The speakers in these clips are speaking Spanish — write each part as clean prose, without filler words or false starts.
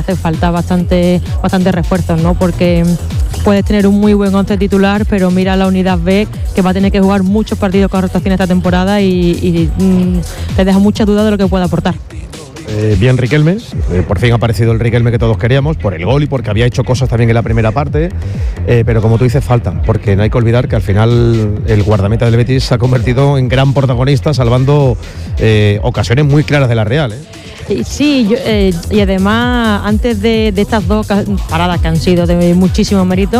hace falta bastante refuerzos, ¿no? Porque puedes tener un muy buen 11 titular, pero mira la unidad B, que va a tener que jugar muchos partidos con rotación esta temporada y te deja mucha duda de lo que puede aportar. Bien Riquelme, por fin ha aparecido el Riquelme que todos queríamos, por el gol y porque había hecho cosas también en la primera parte, pero como tú dices, faltan, porque no hay que olvidar que al final el guardameta del Betis se ha convertido en gran protagonista, salvando ocasiones muy claras de la Real. Sí, y además antes de estas dos paradas que han sido de muchísimo mérito,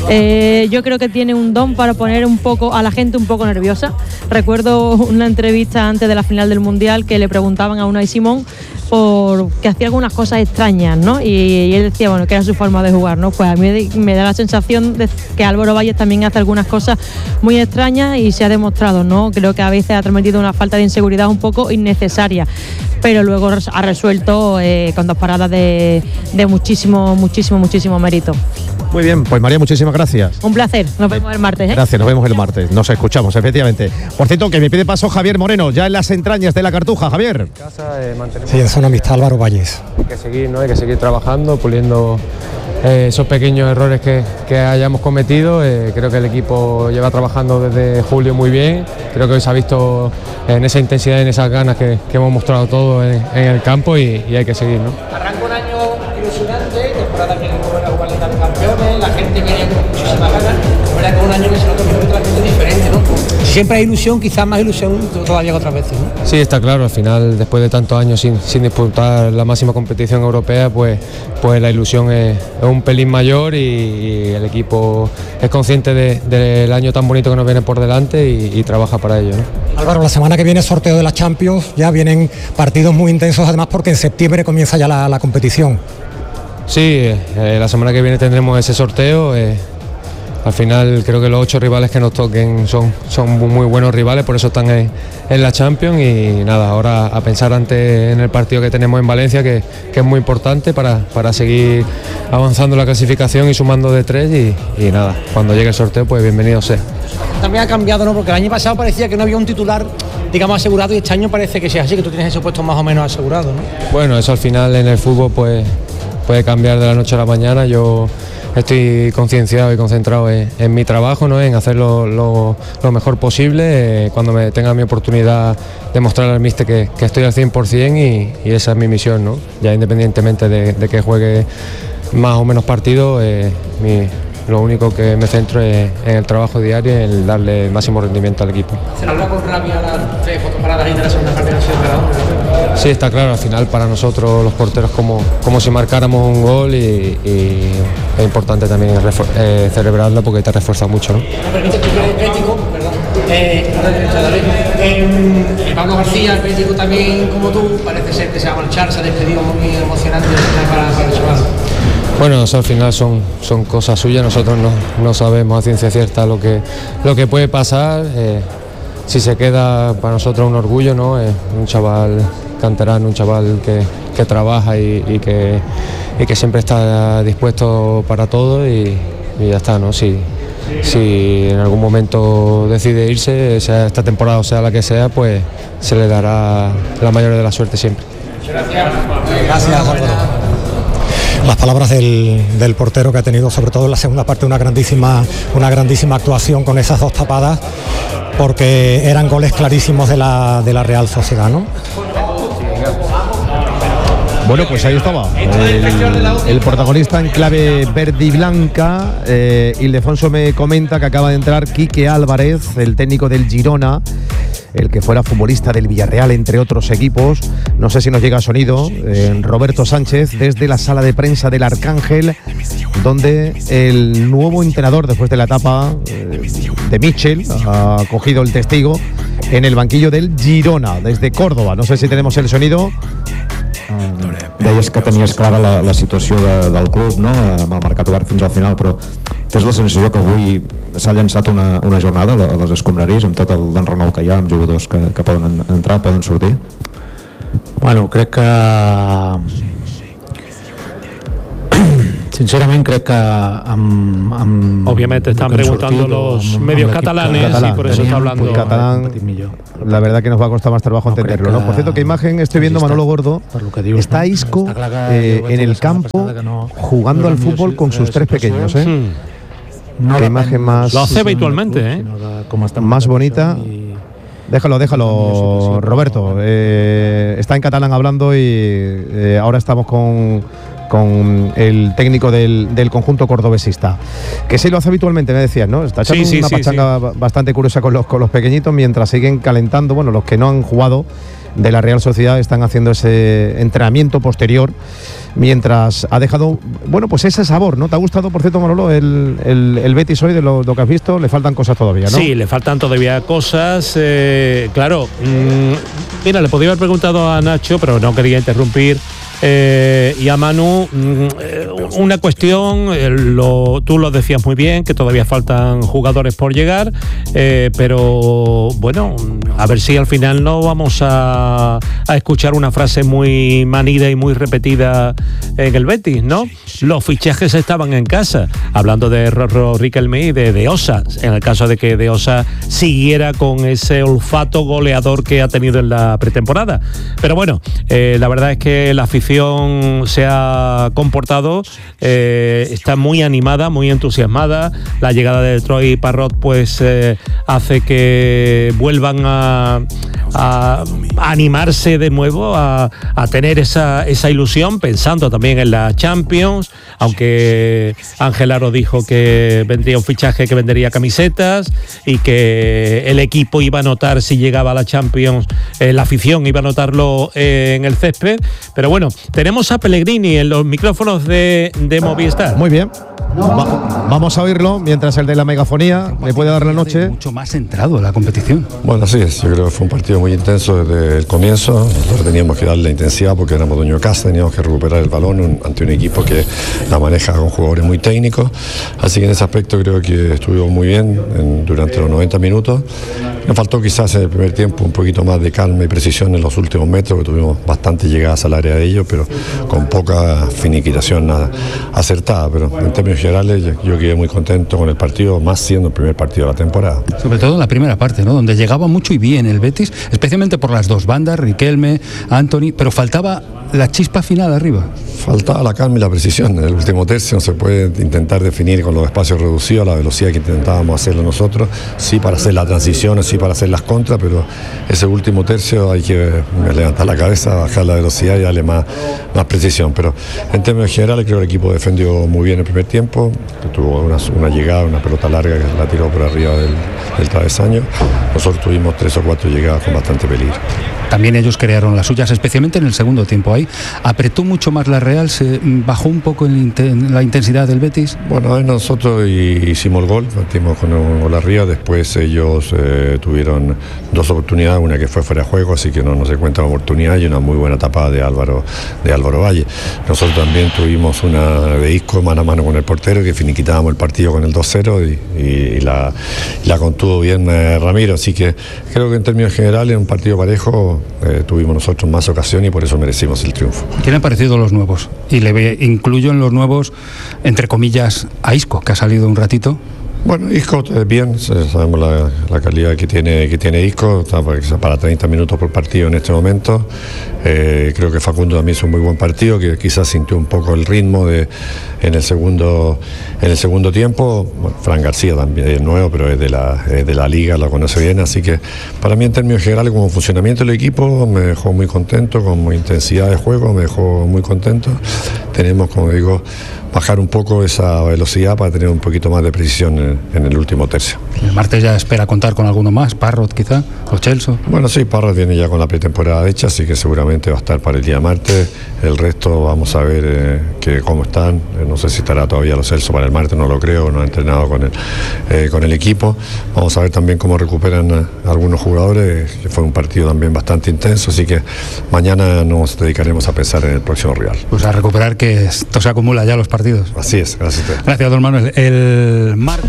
yo creo que tiene un don para poner un poco a la gente un poco nerviosa. Recuerdo una entrevista antes de la final del Mundial que le preguntaban a Unai Simón que hacía algunas cosas extrañas, ¿no? Y él decía, bueno, que era su forma de jugar, ¿no? Pues a mí me da la sensación de que Álvaro Valles también hace algunas cosas muy extrañas y se ha demostrado, ¿no? Creo que a veces ha transmitido una falta de inseguridad un poco innecesaria, pero luego ha resuelto con dos paradas de muchísimo mérito. Muy bien, pues María, muchísimas gracias. Un placer, nos vemos el martes. Gracias, nos vemos el martes, nos escuchamos, efectivamente. Por cierto, que me pide paso Javier Moreno, ya en las entrañas de la Cartuja. Javier. Sí, es una amistad Álvaro Valles. Hay que seguir, ¿no? Hay que seguir trabajando, puliendo esos pequeños errores que hayamos cometido. Creo que el equipo lleva trabajando desde julio muy bien. Creo que hoy se ha visto en esa intensidad y en esas ganas que hemos mostrado todos en el campo y hay que seguir, ¿no? Arranca un año ilusionante, temporada que volver a jugar Liga de Campeones, la gente venía con muchísimas ganas, la verdad que es un año que se nota totalmente diferente, ¿no? Siempre hay ilusión, quizás más ilusión todavía que otras veces, ¿no? Sí, está claro, al final, después de tantos años sin disputar la máxima competición europea, pues la ilusión es un pelín mayor y el equipo es consciente del año tan bonito que nos viene por delante y trabaja para ello, ¿no? Álvaro, la semana que viene sorteo de la Champions, ya vienen partidos muy intensos, además porque en septiembre comienza ya la competición. Sí, la semana que viene tendremos ese sorteo. Al final creo que los 8 rivales que nos toquen son muy buenos rivales, por eso están en la Champions y nada, ahora a pensar antes en el partido que tenemos en Valencia, que es muy importante para seguir avanzando la clasificación y sumando de 3 y nada, cuando llegue el sorteo pues bienvenido sea. También ha cambiado, ¿no? Porque el año pasado parecía que no había un titular, digamos, asegurado y este año parece que sea así, que tú tienes ese puesto más o menos asegurado, ¿no? Bueno, eso al final en el fútbol pues puede cambiar de la noche a la mañana. Yo estoy concienciado y concentrado en mi trabajo, ¿no? En hacer lo mejor posible, cuando me tenga mi oportunidad de mostrar al míster que estoy al 100% y esa es mi misión, ¿no? Ya independientemente de que juegue más o menos partidos, lo único que me centro es en el trabajo diario y en darle el máximo rendimiento al equipo. ¿Se habla con rabia las 3 fotoparadas y de la segunda parte de la Sí, está claro, al final para nosotros los porteros como si marcáramos un gol y es importante también celebrarlo porque te refuerza mucho, ¿no? Me permite, tú eres crítico, perdón. Pablo García, el crítico también como tú, parece ser que se va a marchar, se ha despedido muy emocionante para el chaval. Bueno, eso al final son cosas suyas, nosotros no sabemos a ciencia cierta lo que puede pasar. Si se queda, para nosotros un orgullo, ¿no? Es un chaval canterano, un chaval que trabaja y que siempre está dispuesto para todo y ya está, ¿no? Si en algún momento decide irse, sea esta temporada o sea la que sea, pues se le dará la mayor de la suerte siempre. Gracias, Álvaro. Las palabras del portero, que ha tenido sobre todo en la segunda parte una grandísima actuación con esas 2 tapadas, porque eran goles clarísimos de la Real Sociedad, ¿no? Bueno, pues ahí estaba el protagonista en clave verde y blanca. Ildefonso me comenta que acaba de entrar Quique Álvarez, el técnico del Girona, el que fuera futbolista del Villarreal, entre otros equipos. No sé si nos llega sonido. Roberto Sánchez desde la sala de prensa del Arcángel, donde el nuevo entrenador, después de la etapa de Mitchell, ha cogido el testigo en el banquillo del Girona, desde Córdoba. No sé si tenemos el sonido. Deies que tenies clara la situació del club, no? Amb el mercat obert fins al final, però tens la sensació que avui s'ha llançat una jornada a les escombraries amb tot el d'enrenou que hi ha, amb jugadors que poden entrar, poden sortir? Bueno, crec que Sincerament crec que obviamente están preguntando los medios catalanes y por eso está hablando el catalán. La verdad que nos va a costar más trabajo entenderlo, ¿no? Por cierto, ¿qué imagen estoy viendo, Manolo Gordo? Está Isco en el campo jugando al fútbol con sus 3 pequeños, ¿eh? Qué imagen más... Lo hace habitualmente, ¿eh? Más bonita. Déjalo, Roberto. Está en catalán hablando y ahora estamos con el técnico del conjunto cordobesista, que sí lo hace habitualmente, me decías, ¿no? Está echando una pachanga bastante curiosa con los pequeñitos mientras siguen calentando. Bueno, los que no han jugado de la Real Sociedad están haciendo ese entrenamiento posterior mientras ha dejado, bueno, pues ese sabor, ¿no? ¿Te ha gustado, por cierto, Manolo, el Betis hoy de lo que has visto? Le faltan cosas todavía, ¿no? Sí, le faltan todavía cosas, claro. Mira, le podía haber preguntado a Nacho, pero no quería interrumpir. Y a Manu, una cuestión, tú lo decías muy bien, que todavía faltan jugadores por llegar, pero bueno, a ver si al final no vamos a escuchar una frase muy manida y muy repetida en el Betis, ¿no? Los fichajes estaban en casa, hablando de Rorro Riquelme y de Osa, en el caso de que de Osa siguiera con ese olfato goleador que ha tenido en la pretemporada. Pero bueno, la verdad es que la afición se ha comportado, está muy animada, muy entusiasmada. La llegada de Troy Parrott pues hace que vuelvan a animarse de nuevo, a tener esa ilusión, pensando también en la Champions, aunque Ángel Aro dijo que vendría un fichaje que vendería camisetas y que el equipo iba a notar si llegaba a la Champions, la afición iba a notarlo en el césped. Pero bueno, tenemos a Pellegrini en los micrófonos de Movistar. Muy bien. Vamos a oírlo mientras el de la megafonía le puede dar la noche. Mucho más centrado en la competición. Bueno, así es. Yo creo que fue un partido muy intenso desde el comienzo. Nosotros teníamos que darle intensidad porque éramos dueños de casa, teníamos que recuperar el balón ante un equipo que la maneja con jugadores muy técnicos. Así que en ese aspecto creo que estuvimos muy bien durante los 90 minutos. Nos faltó quizás en el primer tiempo un poquito más de calma y precisión en los últimos metros, que tuvimos bastante llegadas al área de ellos, pero con poca finiquitación acertada. Pero en términos generales yo quedé muy contento con el partido, más siendo el primer partido de la temporada. Sobre todo en la primera parte, ¿no? Donde llegaba mucho y bien el Betis, especialmente por las dos bandas, Riquelme, Antony, pero faltaba la chispa final arriba. Faltaba la calma y la precisión. En el último tercio no se puede intentar definir con los espacios reducidos a la velocidad que intentábamos hacerlo nosotros, sí para hacer las transiciones, sí para hacer las contras, pero ese último tercio hay que levantar la cabeza, bajar la velocidad y darle más precisión. Pero en términos generales creo que el equipo defendió muy bien el primer tiempo, tuvo una llegada, una pelota larga que la tiró por arriba del travesaño. Nosotros tuvimos 3 o 4 llegadas con bastante peligro. También ellos crearon las suyas, especialmente en el segundo tiempo. Ahí apretó mucho más la Real, se bajó un poco en la intensidad del Betis. Bueno, nosotros hicimos el gol, partimos con un gol arriba, después ellos tuvieron 2 oportunidades, una que fue fuera de juego, así que no se cuenta como oportunidad, y una muy buena tapada de Álvaro Valle. Nosotros también tuvimos una de Isco mano a mano con el portero, que finiquitábamos el partido con el 2-0 y la contuvo bien Ramiro, así que creo que en términos generales un partido parejo. Tuvimos nosotros más ocasión y por eso merecimos el triunfo. ¿Qué le han parecido los nuevos? Y incluyo en los nuevos, entre comillas, a Isco, que ha salido un ratito. Bueno, Isco bien, sabemos la calidad que tiene Isco, está para 30 minutos por partido en este momento. Creo que Facundo también hizo un muy buen partido, que quizás sintió un poco el ritmo en el segundo tiempo. Bueno, Fran García también es nuevo, pero es de la liga, lo conoce bien, así que para mí en términos generales como funcionamiento del equipo me dejó muy contento, como intensidad de juego me dejó muy contento. Tenemos, como digo, bajar un poco esa velocidad para tener un poquito más de precisión en el último tercio. El martes ya espera contar con alguno más, Parrott quizá, o Chelsea. Bueno, sí, Parrott viene ya con la pretemporada hecha, así que seguramente va a estar para el día martes. El resto vamos a ver cómo están. No sé si estará todavía Lo Celso para el martes, no lo creo, no ha entrenado con el equipo. Vamos a ver también cómo recuperan algunos jugadores, que fue un partido también bastante intenso, así que mañana nos dedicaremos a pensar en el próximo rival. Pues a recuperar, que esto se acumula ya los partidos. Así es, gracias a usted. Gracias, don Manuel. El martes.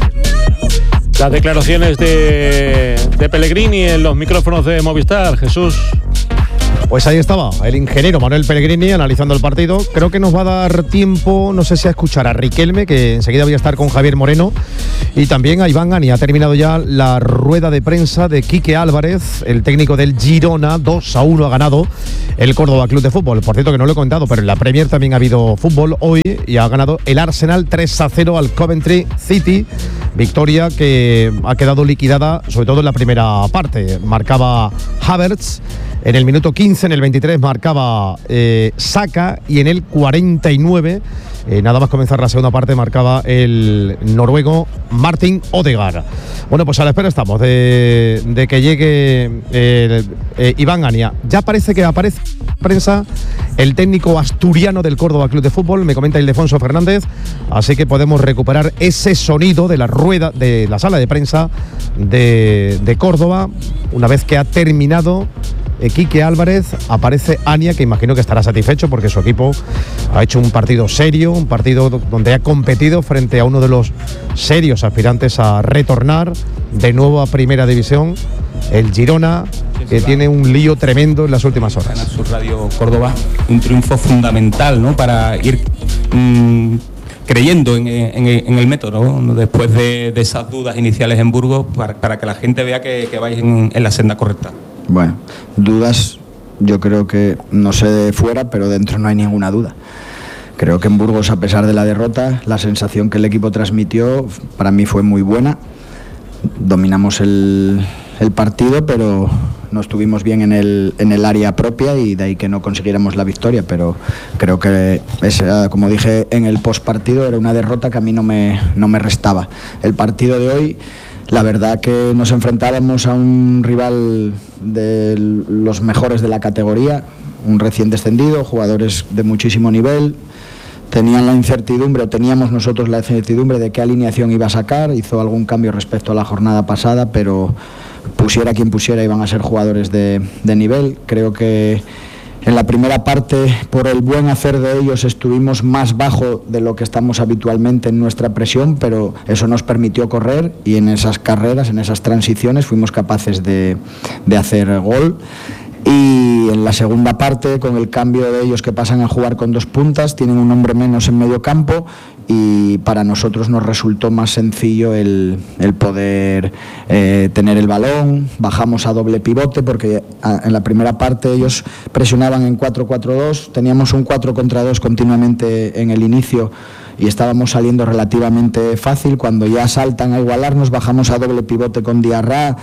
Las declaraciones de Pellegrini en los micrófonos de Movistar, Jesús. Pues ahí estaba el ingeniero Manuel Pellegrini analizando el partido. Creo que nos va a dar tiempo, no sé si a escuchar a Riquelme, que enseguida voy a estar con Javier Moreno, y también a Iván Gani. Ha terminado ya la rueda de prensa de Quique Álvarez, el técnico del Girona. 2-1 ha ganado el Córdoba Club de Fútbol. Por cierto, que no lo he contado, pero en la Premier también ha habido fútbol hoy y ha ganado el Arsenal 3-0 al Coventry City. Victoria que ha quedado liquidada, sobre todo en la primera parte. Marcaba Havertz en el minuto 15, en el 23 marcaba Saka, y en el 49, nada más comenzar la segunda parte, marcaba el noruego Martin Odegaard. Bueno, pues a la espera estamos de que llegue Iván Gania. Ya parece que aparece en prensa el técnico asturiano del Córdoba Club de Fútbol, me comenta Ildefonso Fernández, así que podemos recuperar ese sonido de la rueda, de la sala de prensa de Córdoba, una vez que ha terminado Quique Álvarez. Aparece Ania, que imagino que estará satisfecho porque su equipo ha hecho un partido serio, un partido donde ha competido frente a uno de los serios aspirantes a retornar de nuevo a Primera División, el Girona, que tiene un lío tremendo en las últimas horas. Canal Sur Radio Córdoba, un triunfo fundamental, ¿no?, para ir creyendo en el método, ¿no?, después de esas dudas iniciales en Burgos, para que la gente vea que vais en la senda correcta. Bueno, dudas, yo creo que no sé de fuera, pero dentro no hay ninguna duda. Creo que en Burgos, a pesar de la derrota, la sensación que el equipo transmitió para mí fue muy buena. Dominamos el partido, pero no estuvimos bien en el área propia, y de ahí que no consiguiéramos la victoria. Pero creo que, como dije en el postpartido, era una derrota que a mí no me restaba. El partido de hoy, la verdad que nos enfrentábamos a un rival de los mejores de la categoría, un recién descendido, jugadores de muchísimo nivel. Tenían la incertidumbre, o teníamos nosotros la incertidumbre de qué alineación iba a sacar. Hizo algún cambio respecto a la jornada pasada, pero pusiera quien pusiera, iban a ser jugadores de nivel. Creo que en la primera parte, por el buen hacer de ellos, estuvimos más bajo de lo que estamos habitualmente en nuestra presión, pero eso nos permitió correr, y en esas carreras, en esas transiciones, fuimos capaces de hacer gol. Y en la segunda parte, con el cambio de ellos que pasan a jugar con dos puntas, tienen un hombre menos en medio campo, y para nosotros nos resultó más sencillo el poder tener el balón. Bajamos a doble pivote porque en la primera parte ellos presionaban en 4-4-2, teníamos un 4 contra 2 continuamente en el inicio y estábamos saliendo relativamente fácil. Cuando ya saltan a igualarnos, bajamos a doble pivote con Diarra,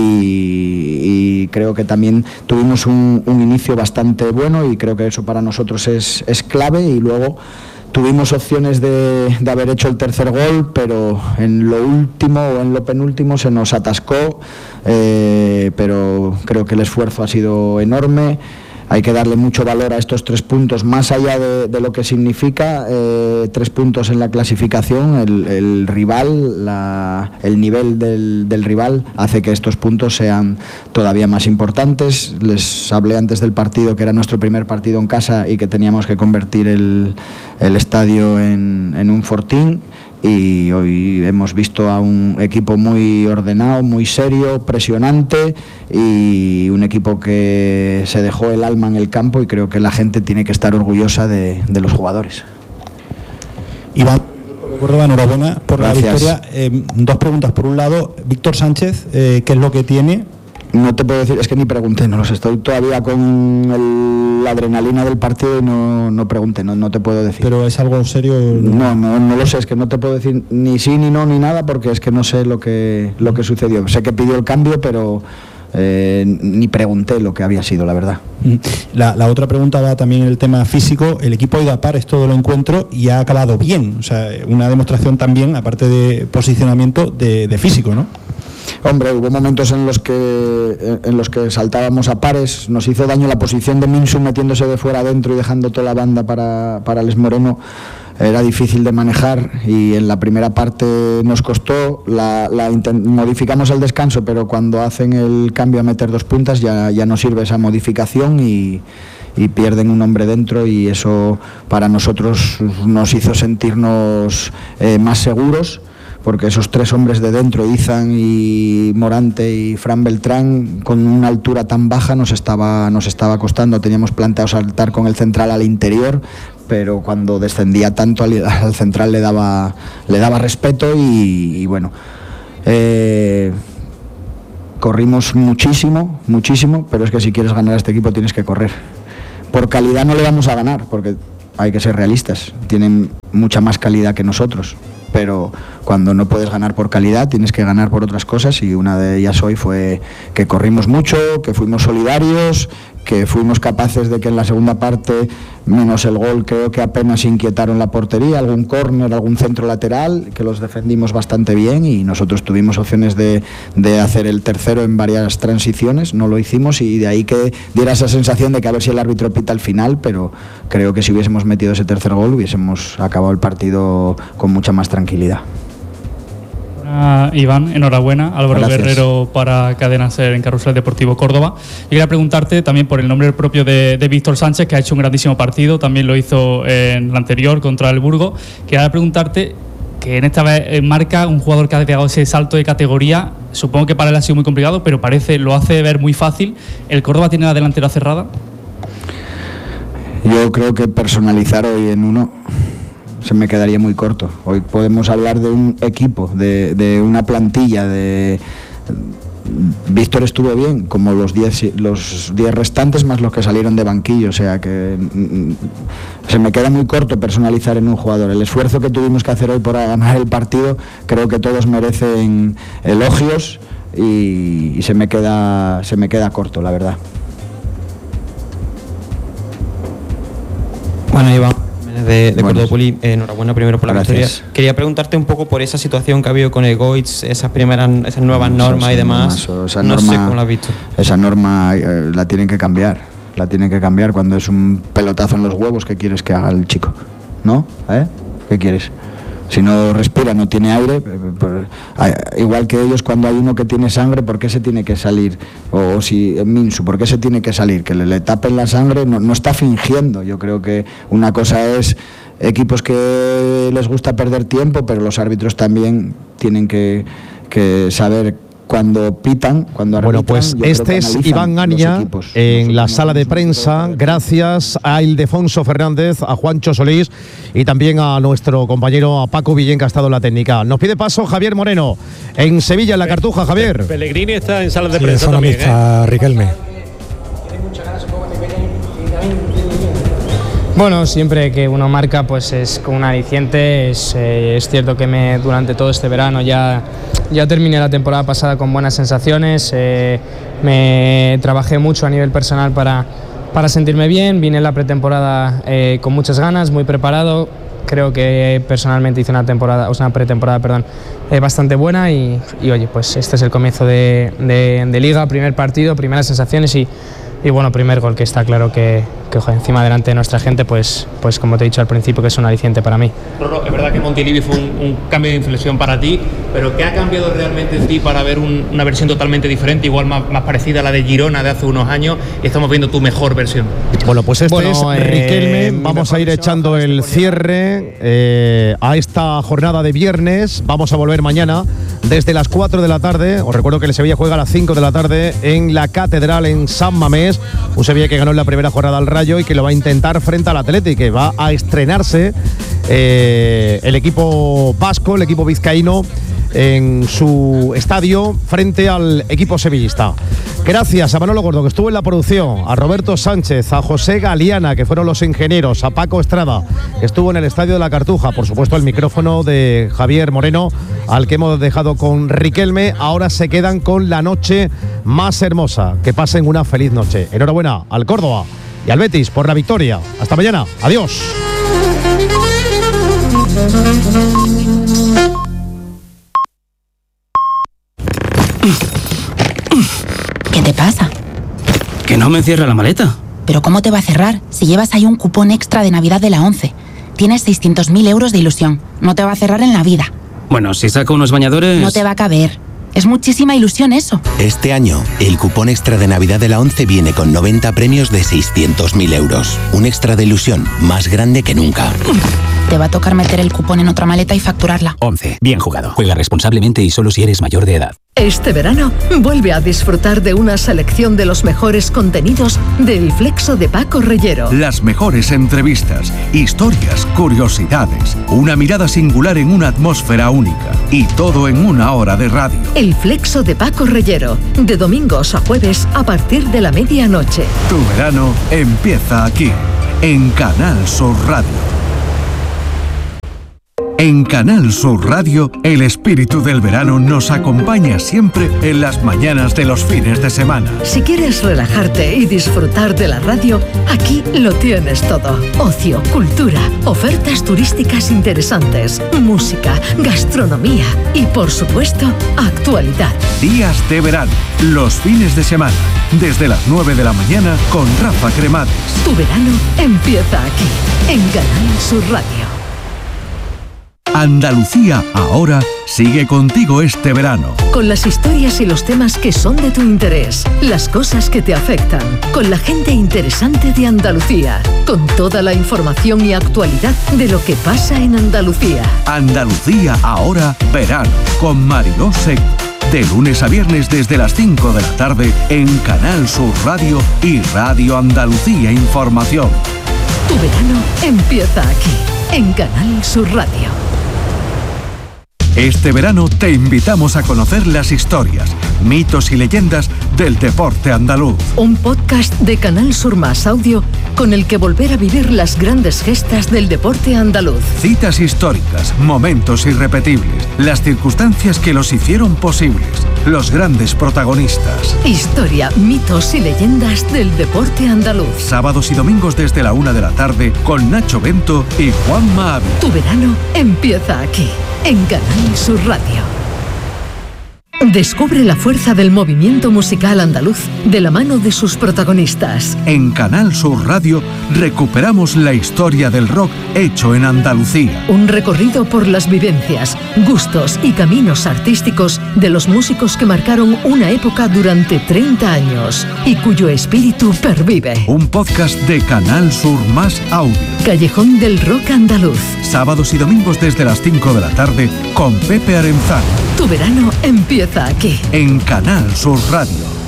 y creo que también tuvimos un inicio bastante bueno, y creo que eso para nosotros es clave. Y luego tuvimos opciones de haber hecho el tercer gol, pero en lo último o en lo penúltimo se nos atascó, pero creo que el esfuerzo ha sido enorme. Hay que darle mucho valor a estos 3 puntos, más allá de lo que significa 3 puntos en la clasificación. El rival, el nivel del rival hace que estos puntos sean todavía más importantes. Les hablé antes del partido, que era nuestro primer partido en casa y que teníamos que convertir el estadio en un fortín. Y hoy hemos visto a un equipo muy ordenado, muy serio, presionante, y un equipo que se dejó el alma en el campo, y creo que la gente tiene que estar orgullosa de los jugadores. Iván Córdoba, enhorabuena por la victoria. 2 preguntas. Por un lado, Víctor Sánchez, ¿qué es lo que tiene? No te puedo decir, es que ni pregunté, no los estoy todavía con la adrenalina del partido y no pregunté, no te puedo decir. ¿Pero es algo serio? No lo sé, es que no te puedo decir ni sí, ni no, ni nada, porque es que no sé lo que sucedió. Sé que pidió el cambio, pero ni pregunté lo que había sido, la verdad. La otra pregunta va también en el tema físico. El equipo ha ido a pares todo el encuentro y ha acabado bien, o sea, una demostración también, aparte de posicionamiento, de físico, ¿no? Hombre, hubo momentos en los que saltábamos a pares. Nos hizo daño la posición de Minsu metiéndose de fuera adentro y dejando toda la banda para Les Moreno. Era difícil de manejar, y en la primera parte nos costó. Modificamos el descanso, pero cuando hacen el cambio a meter 2 puntas ya no sirve esa modificación, y pierden un hombre dentro, y eso para nosotros nos hizo sentirnos más seguros. porque esos 3 hombres de dentro, Izan y Morante y Fran Beltrán, con una altura tan baja nos estaba costando. Teníamos planteado saltar con el central al interior, pero cuando descendía tanto al central le daba respeto y bueno, corrimos muchísimo, pero es que si quieres ganar a este equipo tienes que correr. Por calidad no le vamos a ganar, porque hay que ser realistas, tienen mucha más calidad que nosotros, pero cuando no puedes ganar por calidad tienes que ganar por otras cosas, y una de ellas hoy fue que corrimos mucho, que fuimos solidarios, que fuimos capaces de que en la segunda parte, menos el gol, creo que apenas inquietaron la portería, algún córner, algún centro lateral, que los defendimos bastante bien, y nosotros tuvimos opciones de hacer el tercero en varias transiciones, no lo hicimos, y de ahí que diera esa sensación de que a ver si el árbitro pita al final, pero creo que si hubiésemos metido ese tercer gol hubiésemos acabado el partido con mucha más tranquilidad. Iván, enhorabuena. Álvaro Gracias. Guerrero para Cadena SER en Carrusel Deportivo Córdoba. Y quería preguntarte también por el nombre propio de Víctor Sánchez, que ha hecho un grandísimo partido, también lo hizo en el anterior contra el Burgos. Quería preguntarte que en esta vez marca un jugador que ha pegado ese salto de categoría. Supongo que para él ha sido muy complicado, pero lo hace ver muy fácil. ¿El Córdoba tiene la delantera cerrada? Yo creo que personalizar hoy en uno se me quedaría muy corto. Hoy podemos hablar de un equipo, de una plantilla, Víctor estuvo bien, como los 10 restantes más los que salieron de banquillo, o sea que se me queda muy corto personalizar en un jugador. El esfuerzo que tuvimos que hacer hoy por ganar el partido, creo que todos merecen elogios, y se me queda corto, la verdad. Bueno, Iván, de Cordópoli, enhorabuena primero por la victoria. Quería preguntarte un poco por esa situación que ha habido con el GOITS, esas nuevas normas y demás. No sé cómo lo has visto. Esa norma la tienen que cambiar. Cuando es un pelotazo en los huevos, ¿qué quieres que haga el chico? ¿No? ¿Qué quieres? Si no respira, no tiene aire, igual que ellos, cuando hay uno que tiene sangre, ¿por qué se tiene que salir? O si Minsu, ¿por qué se tiene que salir? Que le tapen la sangre, no está fingiendo. Yo creo que una cosa es equipos que les gusta perder tiempo, pero los árbitros también tienen que saber cuando pitan, cuando arbitran. Bueno, pues este es Iván Ania en la sala de prensa, gracias a Ildefonso Fernández, a Juancho Solís y también a nuestro compañero a Paco Villén, que ha estado en la técnica. Nos pide paso Javier Moreno en Sevilla, en la Cartuja. Javier. Pellegrini está en sala de prensa también, Riquelme. Bueno, siempre que uno marca pues es con un aliciente. Es cierto que durante todo este verano ya terminé la temporada pasada con buenas sensaciones. Me trabajé mucho a nivel personal para sentirme bien. Vine en la pretemporada con muchas ganas, muy preparado. Creo que personalmente hice una pretemporada bastante buena y oye, pues este es el comienzo de Liga, primer partido, primeras sensaciones y bueno, primer gol, que está claro que ojo, encima delante de nuestra gente, pues como te he dicho al principio, que es un aliciente para mí. Rorro, es verdad que Montilivi fue un cambio de inflexión para ti, pero ¿qué ha cambiado realmente en ti para ver una versión totalmente diferente, igual más parecida a la de Girona de hace unos años, y estamos viendo tu mejor versión? Bueno, pues es Riquelme. Vamos a ir echando el cierre a esta jornada de viernes. Vamos a volver mañana desde las 4 de la tarde. Os recuerdo que el Sevilla juega a las 5 de la tarde en la Catedral en San Mamés. Un Sevilla que ganó en la primera jornada al Rayo y que lo va a intentar frente al Athletic, que va a estrenarse el equipo vasco, el equipo vizcaíno, en su estadio frente al equipo sevillista. Gracias a Manolo Gordo, que estuvo en la producción, a Roberto Sánchez, a José Galiana, que fueron los ingenieros, a Paco Estrada, que estuvo en el estadio de la Cartuja, por supuesto el micrófono de Javier Moreno, al que hemos dejado con Riquelme. Ahora se quedan con la noche más hermosa. Que pasen una feliz noche. Enhorabuena al Córdoba y al Betis por la victoria. Hasta mañana. Adiós. ¿Qué te pasa? Que no me cierra la maleta. ¿Pero cómo te va a cerrar si llevas ahí un cupón extra de Navidad de la 11? Tienes 600.000 euros de ilusión. No te va a cerrar en la vida. Bueno, si saco unos bañadores... No te va a caber. Es muchísima ilusión eso. Este año, el cupón extra de Navidad de la ONCE viene con 90 premios de 600.000 euros. Un extra de ilusión más grande que nunca. Te va a tocar meter el cupón en otra maleta y facturarla. 11. Bien jugado. Juega responsablemente y solo si eres mayor de edad. Este verano, vuelve a disfrutar de una selección de los mejores contenidos del Flexo de Paco Reyero. Las mejores entrevistas, historias, curiosidades, una mirada singular en una atmósfera única y todo en una hora de radio. El Flexo de Paco Reyero, de domingos a jueves a partir de la medianoche. Tu verano empieza aquí, en Canal Sur Radio. En Canal Sur Radio, el espíritu del verano nos acompaña siempre en las mañanas de los fines de semana. Si quieres relajarte y disfrutar de la radio, aquí lo tienes todo. Ocio, cultura, ofertas turísticas interesantes, música, gastronomía y, por supuesto, actualidad. Días de verano, los fines de semana, desde las 9 de la mañana con Rafa Cremades. Tu verano empieza aquí, en Canal Sur Radio. Andalucía Ahora sigue contigo este verano. Con las historias y los temas que son de tu interés, las cosas que te afectan, con la gente interesante de Andalucía, con toda la información y actualidad de lo que pasa en Andalucía. Andalucía Ahora Verano, con Mariló Seco. De lunes a viernes desde las 5 de la tarde en Canal Sur Radio y Radio Andalucía Información. Tu verano empieza aquí, en Canal Sur Radio. Este verano te invitamos a conocer las historias, mitos y leyendas del deporte andaluz. Un podcast de Canal Sur Más Audio con el que volver a vivir las grandes gestas del deporte andaluz. Citas históricas, momentos irrepetibles, las circunstancias que los hicieron posibles, los grandes protagonistas. Historia, mitos y leyendas del deporte andaluz. Sábados y domingos desde la 1 de la tarde con Nacho Bento y Juanma Ávila. Tu verano empieza aquí, en Canal Sur Radio. Descubre la fuerza del movimiento musical andaluz de la mano de sus protagonistas. En Canal Sur Radio recuperamos la historia del rock hecho en Andalucía. Un recorrido por las vivencias, gustos y caminos artísticos de los músicos que marcaron una época durante 30 años y cuyo espíritu pervive. Un podcast de Canal Sur Más Audio. Callejón del Rock Andaluz. Sábados y domingos desde las 5 de la tarde con Pepe Arenzano. Tu verano empieza aquí, en Canal Sur Radio.